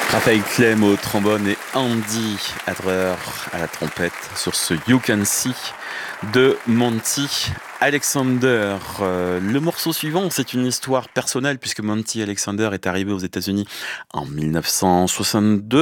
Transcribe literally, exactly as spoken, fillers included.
Raphaël Clem au trombone et Andy Adler à la trompette sur ce You Can See de Monty Alexander. Euh, le morceau suivant, c'est une histoire personnelle puisque Monty Alexander est arrivé aux États-Unis en mille neuf cent soixante-deux.